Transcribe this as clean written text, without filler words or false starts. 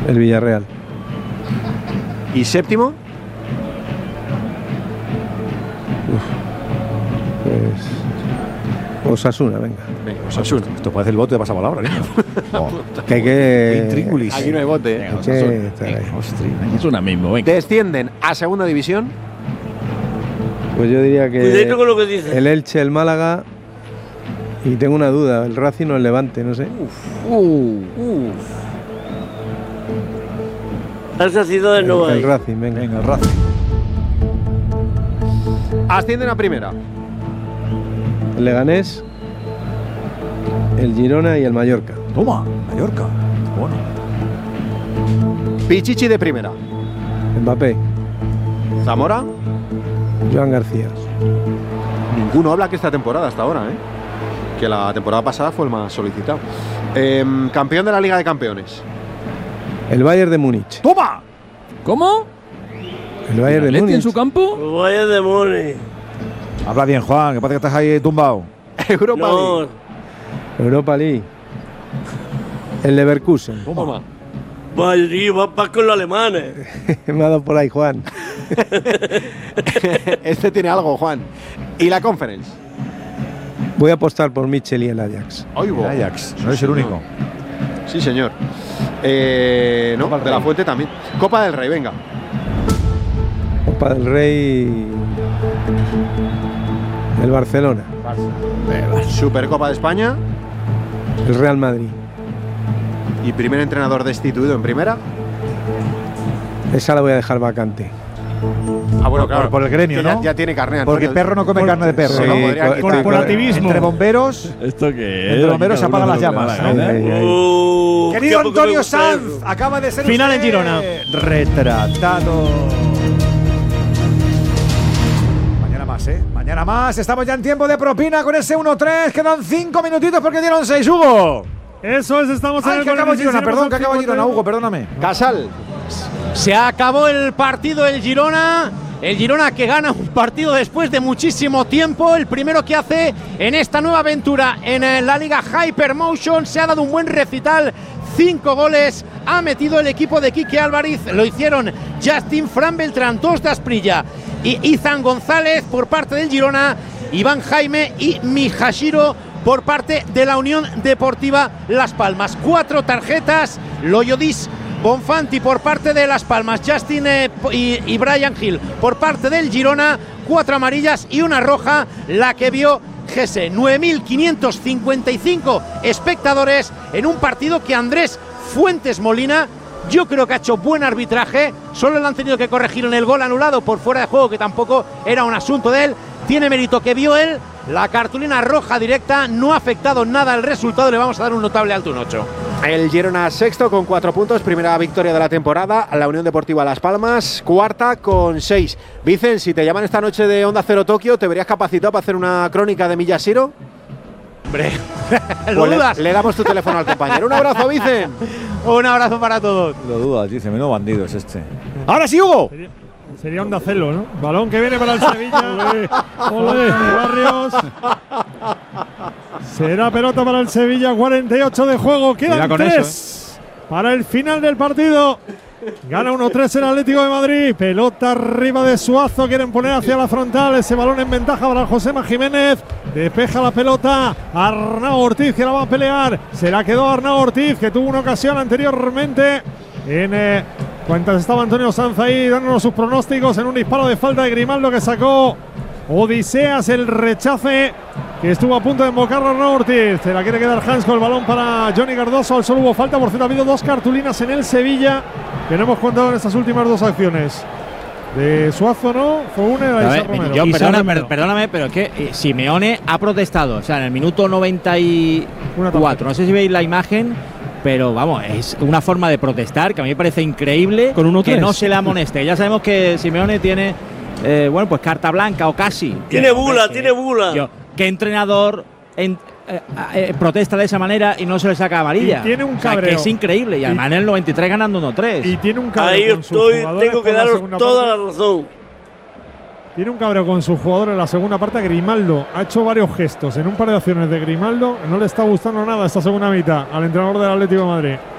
El Villarreal. ¿Y séptimo? Pues Osasuna, venga. Osasuna. Esto parece el bote de pasapalabra, niño. Que hay que... Intríngulis. Aquí no hay bote. Venga, hay que Osasuna. estar ahí. Venga, ostri, Osasuna mismo, venga. Descienden a segunda división. Pues yo diría que Cuidado con lo que dices. el Elche, el Málaga, y tengo una duda, el Racing o el Levante, no sé. Esa ciudad no hay. El Racing, venga. Venga, el Racing. Ascienden a primera. El Leganés, el Girona y el Mallorca. Toma, Mallorca. Bueno. Pichichi de primera. Mbappé, Zamora. Joan García. Ninguno habla que esta temporada hasta ahora, que la temporada pasada fue el más solicitado. Campeón de la Liga de Campeones. El Bayern de Múnich. ¡Toma! ¿Cómo? El Bayern de ¿Atleti Múnich. en su campo? Vaya demonios. Habla bien, Juan, que parece que estás ahí tumbado. Europa No, League. Europa League. El Leverkusen. Toma. Madrid, vas con los alemanes. Me ha dado por ahí, Juan. Este tiene algo, Juan. ¿Y la Conference? Voy a apostar por Mitchell y el Ajax. Oigo. El Ajax, no es el único. Sí, señor. No, de la Fuente también. Copa del Rey, venga. Copa del Rey. El Barcelona. Supercopa de España. El Real Madrid. Y primer entrenador destituido en primera. Esa la voy a dejar vacante. Ah, bueno, claro. Por el gremio, Que ¿no? Ya tiene carné. Porque Antonio. perro no come carne de perro, Sí, ¿no? Corporativismo. Entre bomberos, ¿Esto qué es? entre bomberos se apagan las llamas, ¿no? Querido qué poco Antonio me gusta Sanz, eso. acaba de ser Final usted en Girona. retratado. Mañana más, ¿eh? Mañana más. Estamos ya en tiempo de propina con ese 1-3. Quedan 5 minutitos porque dieron 6, Hugo. Eso es, estamos en Ay, el que acabo 46, Girona, perdón, que tenemos acabo el Girona, 51. Hugo, perdóname. Casal. Se acabó el partido del Girona. El Girona que gana un partido después de muchísimo tiempo. El primero que hace en esta nueva aventura en la Liga Hypermotion. Se ha dado un buen recital. 5 goles ha metido el equipo de Quique Álvarez. Lo hicieron Justin, Fran Beltrán, Tos de Asprilla y Izan González por parte del Girona. Iván Jaime y Mijashiro por parte de la Unión Deportiva Las Palmas. 4 tarjetas. Loyodis Bonfanti por parte de Las Palmas, Justin y Brian Hill por parte del Girona, 4 amarillas y una roja, la que vio Gese. 9.555 espectadores en un partido que Andrés Fuentes Molina, yo creo que ha hecho buen arbitraje, solo le han tenido que corregir en el gol anulado por fuera de juego, que tampoco era un asunto de él. Tiene mérito que vio él, la cartulina roja directa, no ha afectado nada al resultado, le vamos a dar un notable alto, un 8. El Girona sexto con 4 puntos, primera victoria de la temporada. La Unión Deportiva Las Palmas, cuarta con 6. Vicen, si te llaman esta noche de Onda Cero Tokio, ¿te verías capacitado para hacer una crónica de Miyashiro? Hombre, Pues le damos tu teléfono al compañero. Un abrazo, Vicen. Un abrazo para todos. Lo dudas, dice, menudo bandido es este. Ahora sí, Hugo. Sería Onda Celo, ¿no? Balón que viene para el Sevilla. Olé, Barrios. Será pelota para el Sevilla, 48 de juego. Quedan 3 para el final del partido. Gana 1-3 el Atlético de Madrid. Pelota arriba de Suazo. Quieren poner hacia la frontal. Ese balón en ventaja para Josema Jiménez. Despeja la pelota Arnau Ortiz, que la va a pelear. Se la quedó Arnau Ortiz, que tuvo una ocasión anteriormente en cuentas estaba Antonio Sanz ahí dándonos sus pronósticos en un disparo de falta de Grimaldo que sacó Odiseas, el rechace que estuvo a punto de embocarlo Arnau Ortiz. Se la quiere quedar Hans con el balón para Johnny Cardoso. Al solo hubo falta, por cierto ha habido 2 cartulinas en el Sevilla que no hemos contado en estas últimas 2 acciones. De Suazo no, fue una de la Isa Romero. Perdóname, pero es que Simeone ha protestado, o sea, en el minuto 94, no sé si veis la imagen, pero vamos, es una forma de protestar que a mí me parece increíble. Con 1-3. Que no se le amoneste. Ya sabemos que Simeone tiene, bueno, pues carta blanca o casi. Tiene bula, tiene bula. ¿Qué entrenador protesta de esa manera y no se le saca amarilla? Y tiene un cabreo. O sea, que es increíble. Y además en el 93 ganando 1-3. Y tiene un cabreo Ahí con sus estoy, jugadores tengo que por la daros segunda toda parte. la razón. Tiene un cabreo con sus jugadores en la segunda parte. Grimaldo ha hecho varios gestos en un par de acciones de Grimaldo. No le está gustando nada esta segunda mitad al entrenador del Atlético de Madrid.